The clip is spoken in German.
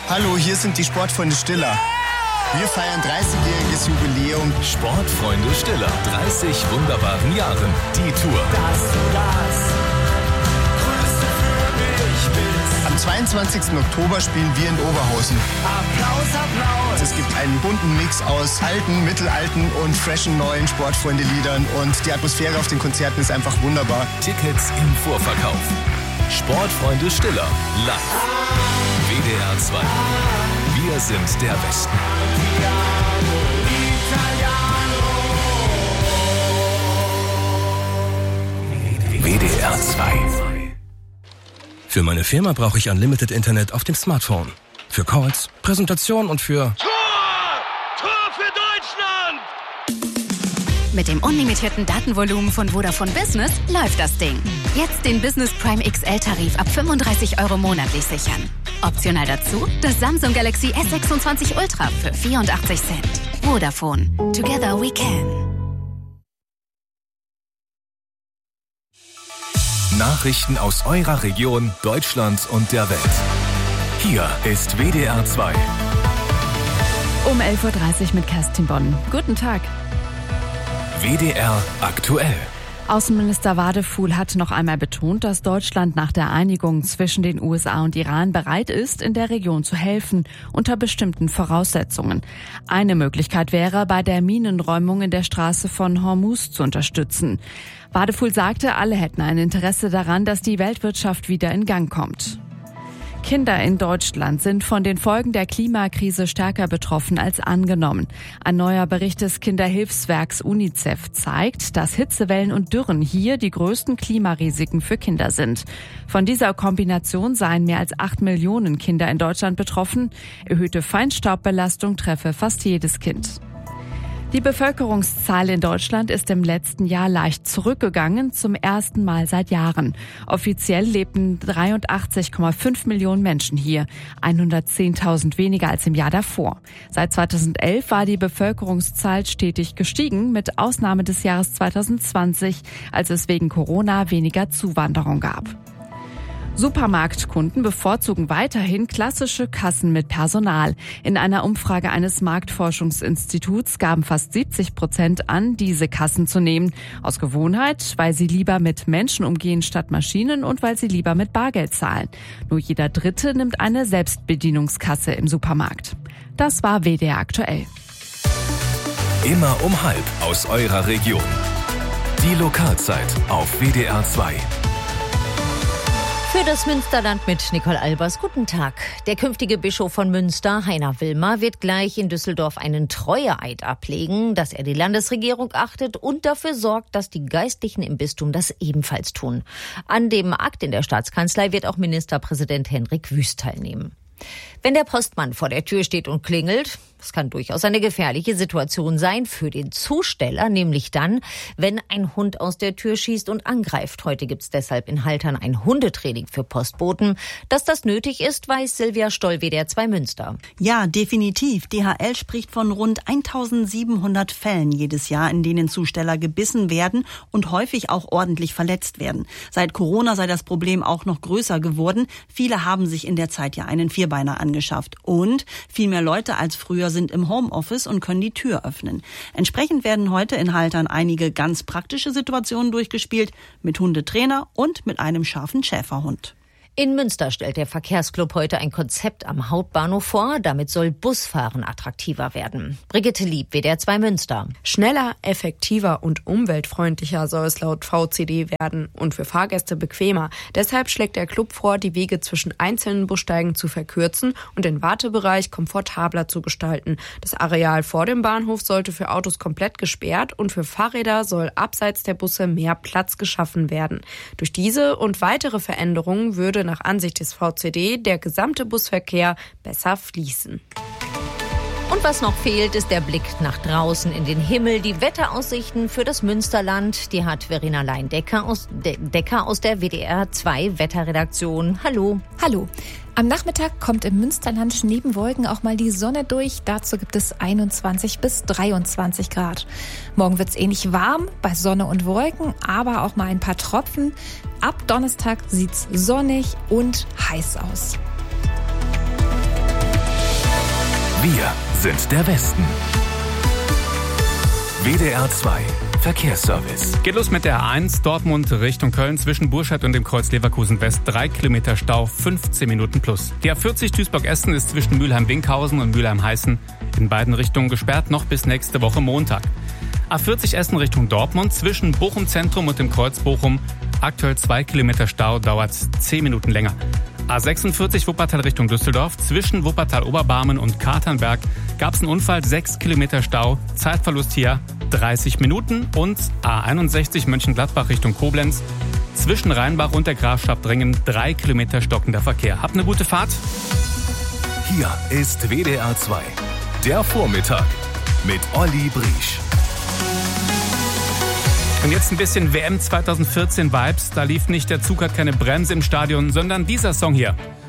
Hallo, hier sind die Sportfreunde Stiller. Wir feiern 30-jähriges Jubiläum. Sportfreunde Stiller, 30 wunderbaren Jahren. Die Tour. Dass du das Größte für mich bist. Am 22. Oktober spielen wir in Oberhausen. Applaus, Applaus. Es gibt einen bunten Mix aus alten, mittelalten und freshen neuen Sportfreunde-Liedern. Und die Atmosphäre auf den Konzerten ist einfach wunderbar. Tickets im Vorverkauf. Sportfreunde Stiller, live. WDR 2. Wir sind der Westen. WDR 2. Für meine Firma brauche ich Unlimited Internet auf dem Smartphone. Für Calls, Präsentation und für... Tor für Deutschland! Mit dem unlimitierten Datenvolumen von Vodafone Business läuft das Ding. Jetzt den Business Prime XL-Tarif ab 35 € monatlich sichern. Optional dazu das Samsung Galaxy S26 Ultra für 84 Cent. Vodafone. Together we can. Nachrichten aus eurer Region, Deutschland und der Welt. Hier ist WDR 2. Um 11.30 Uhr mit Kerstin Bonn. Guten Tag. WDR aktuell. Außenminister Wadefuhl hat noch einmal betont, dass Deutschland nach der Einigung zwischen den USA und Iran bereit ist, in der Region zu helfen, unter bestimmten Voraussetzungen. Eine Möglichkeit wäre, bei der Minenräumung in der Straße von Hormuz zu unterstützen. Wadefuhl sagte, alle hätten ein Interesse daran, dass die Weltwirtschaft wieder in Gang kommt. Kinder in Deutschland sind von den Folgen der Klimakrise stärker betroffen als angenommen. Ein neuer Bericht des Kinderhilfswerks UNICEF zeigt, dass Hitzewellen und Dürren hier die größten Klimarisiken für Kinder sind. Von dieser Kombination seien mehr als 8 Millionen Kinder in Deutschland betroffen. Erhöhte Feinstaubbelastung treffe fast jedes Kind. Die Bevölkerungszahl in Deutschland ist im letzten Jahr leicht zurückgegangen, zum ersten Mal seit Jahren. Offiziell lebten 83,5 Millionen Menschen hier, 110.000 weniger als im Jahr davor. Seit 2011 war die Bevölkerungszahl stetig gestiegen, mit Ausnahme des Jahres 2020, als es wegen Corona weniger Zuwanderung gab. Supermarktkunden bevorzugen weiterhin klassische Kassen mit Personal. In einer Umfrage eines Marktforschungsinstituts gaben fast 70% an, diese Kassen zu nehmen. Aus Gewohnheit, weil sie lieber mit Menschen umgehen statt Maschinen und weil sie lieber mit Bargeld zahlen. Nur jeder Dritte nimmt eine Selbstbedienungskasse im Supermarkt. Das war WDR aktuell. Immer um 12:30 aus eurer Region. Die Lokalzeit auf WDR 2. Für das Münsterland mit Nicole Albers. Guten Tag. Der künftige Bischof von Münster, Heiner Wilmer, wird gleich in Düsseldorf einen Treueeid ablegen, dass er die Landesregierung achtet und dafür sorgt, dass die Geistlichen im Bistum das ebenfalls tun. An dem Akt in der Staatskanzlei wird auch Ministerpräsident Hendrik Wüst teilnehmen. Wenn der Postmann vor der Tür steht und klingelt, das kann durchaus eine gefährliche Situation sein für den Zusteller, nämlich dann, wenn ein Hund aus der Tür schießt und angreift. Heute gibt's deshalb in Haltern ein Hundetraining für Postboten. Dass das nötig ist, weiß Silvia Stoll, WDR 2 Münster. Ja, definitiv. DHL spricht von rund 1700 Fällen jedes Jahr, in denen Zusteller gebissen werden und häufig auch ordentlich verletzt werden. Seit Corona sei das Problem auch noch größer geworden. Viele haben sich in der Zeit ja einen Vierbeiner angeschafft. Und viel mehr Leute als früher sind im Homeoffice und können die Tür öffnen. Entsprechend werden heute in Haltern einige ganz praktische Situationen durchgespielt, mit Hundetrainer und mit einem scharfen Schäferhund. In Münster stellt der Verkehrsclub heute ein Konzept am Hauptbahnhof vor. Damit soll Busfahren attraktiver werden. Brigitte Lieb, WDR 2 Münster. Schneller, effektiver und umweltfreundlicher soll es laut VCD werden und für Fahrgäste bequemer. Deshalb schlägt der Club vor, die Wege zwischen einzelnen Bussteigen zu verkürzen und den Wartebereich komfortabler zu gestalten. Das Areal vor dem Bahnhof sollte für Autos komplett gesperrt und für Fahrräder soll abseits der Busse mehr Platz geschaffen werden. Durch diese und weitere Veränderungen würde nach Ansicht des VCD der gesamte Busverkehr besser fließen. Und was noch fehlt, ist der Blick nach draußen in den Himmel. Die Wetteraussichten für das Münsterland, die hat Verena Lein-Decker aus der WDR 2 Wetterredaktion. Hallo. Hallo. Am Nachmittag kommt im Münsterland neben Wolken auch mal die Sonne durch. Dazu gibt es 21 bis 23 Grad. Morgen wird es ähnlich warm bei Sonne und Wolken, aber auch mal ein paar Tropfen. Ab Donnerstag sieht's sonnig und heiß aus. Wir sind der Westen. WDR 2 Verkehrsservice. Geht los mit der A1 Dortmund Richtung Köln zwischen Burscheid und dem Kreuz Leverkusen West. 3 Kilometer Stau, 15 Minuten plus. Die A40 Duisburg-Essen ist zwischen Mülheim-Winkhausen und Mülheim-Heißen in beiden Richtungen gesperrt, noch bis nächste Woche Montag. A40 Essen Richtung Dortmund zwischen Bochum Zentrum und dem Kreuz Bochum. Aktuell 2 Kilometer Stau, dauert 10 Minuten länger. A46 Wuppertal Richtung Düsseldorf. Zwischen Wuppertal-Oberbarmen und Katernberg gab es einen Unfall, 6 Kilometer Stau. Zeitverlust hier 30 Minuten. Und A61 Mönchengladbach Richtung Koblenz. Zwischen Rheinbach und der Grafschaft Dringen 3 Kilometer stockender Verkehr. Habt eine gute Fahrt. Hier ist WDR 2. Der Vormittag mit Olli Briesch. Und jetzt ein bisschen WM 2014 Vibes. Da lief nicht der Zug hat keine Bremse im Stadion, sondern dieser Song hier.